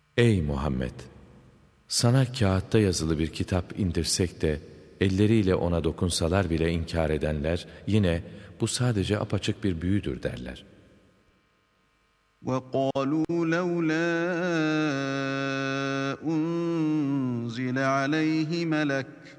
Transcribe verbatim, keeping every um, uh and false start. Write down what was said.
Ey Muhammed! Sana kağıtta yazılı bir kitap indirsek de, elleriyle ona dokunsalar bile inkar edenler, yine bu sadece apaçık bir büyüdür derler. وَقَالُوا لَوْلَا أُنْزِلَ عَلَيْهِ مَلَكٌ